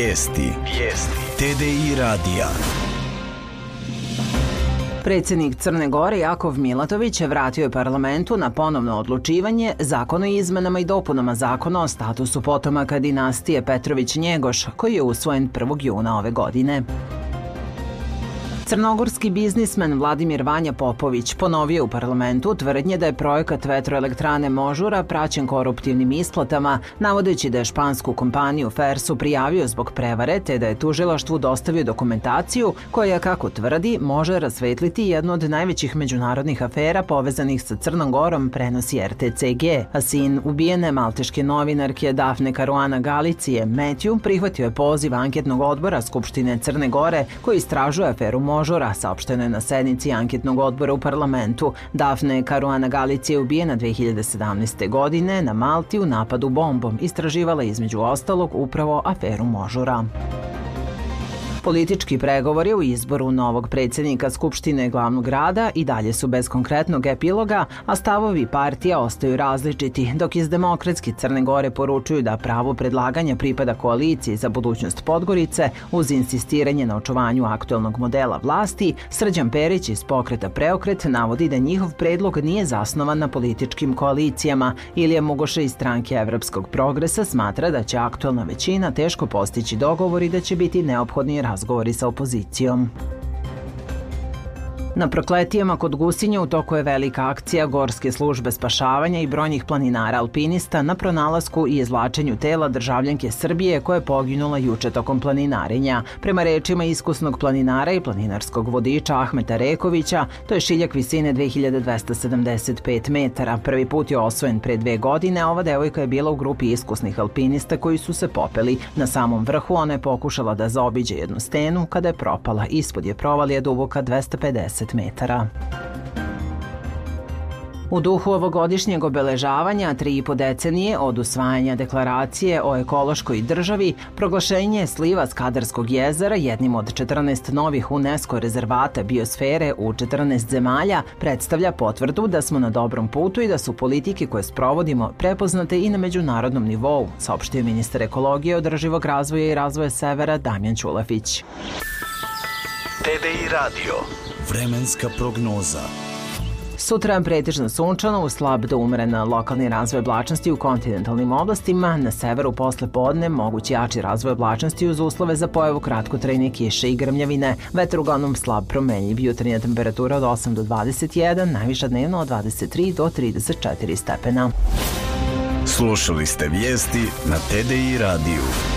Vijesti. TDI radija. Predsjednik Crne Gore Jakov Milatović vratio je parlamentu na ponovno odlučivanje Zakon o izmenama i dopunama Zakona o statusu potomaka dinastije Petrović-Njegoš, koji je usvojen 1. juna ove godine. Crnogorski biznismen Vladimir Vanja Popović ponovio u parlamentu tvrdnje da je projekat vetroelektrane Možura praćen koruptivnim isplatama, navodeći da je špansku kompaniju Fersu prijavio zbog prevare te da je tužilaštvu dostavio dokumentaciju koja, kako tvrdi, može rasvetliti jednu od najvećih međunarodnih afera povezanih sa Crnom Gorom, prenosi RTCG, a sin ubijene malteške novinarke Dafne Karuana Galicije, Matthew, prihvatio je poziv anketnog odbora Skupštine Crne Gore koji istražuje aferu Možura, saopšteno je na sednici anketnog odbora u parlamentu. Dafne Karuana Galicija je ubijena 2017. godine na Malti u napadu bombom. Istraživala je između ostalog upravo aferu Možura. Politički pregovori u izboru novog predsjednika Skupštine glavnog grada i dalje su bez konkretnog epiloga, a stavovi partija ostaju različiti, dok iz Demokratske Crne Gore poručuju da pravo predlaganja pripada koaliciji za budućnost Podgorice uz insistiranje na očuvanju aktuelnog modela vlasti. Srđan Perić iz Pokreta Preokret navodi da njihov predlog nije zasnovan na političkim koalicijama. Ilija Mugoša iz Stranke Evropskog progresa smatra da će aktuelna većina teško postići dogovor i da će biti neophodni razgovori sa opozicijom. Na Prokletijama kod Gusinja u toku je velika akcija Gorske službe spašavanja i brojnih planinara alpinista na pronalasku i izvlačenju tela državljanke Srbije koja je poginula juče tokom planinarenja. Prema rečima iskusnog planinara i planinarskog vodiča Ahmeta Rekovića, to je šiljak visine 2275 metara. Prvi put je osvojen pre 2 godine, a ova devojka je bila u grupi iskusnih alpinista koji su se popeli. Na samom vrhu ona je pokušala da zaobiđe jednu stenu kada je propala. Ispod je provalija duboka 250 metara. U duhu ovogodišnjeg obeležavanja 3,5 decenije od usvajanja deklaracije o ekološkoj državi, proglašenje sliva Skadarskog jezera jednim od 14 novih UNESCO rezervata biosfere u 14 zemalja predstavlja potvrdu da smo na dobrom putu i da su politike koje sprovodimo prepoznate i na međunarodnom nivou, saopštio ministar ekologije, održivog razvoja i razvoja Severa Damjan Ćulafić. TDI radio. Vremenska prognoza. Sutra pretežno sunčano uz slab do umeren lokalni razvoj oblačnosti u kontinentalnim oblastima. Na severu posle podne mogući jači razvoj oblačnosti uz uslove za pojavu kratkotrajne kiše i grmljavine. Vetar uglavnom slab promenljiv. Jutarnja temperatura od 8 do 21, najviša dnevno od 23 do 34 stepena. Slušali ste vijesti na TDI radiju.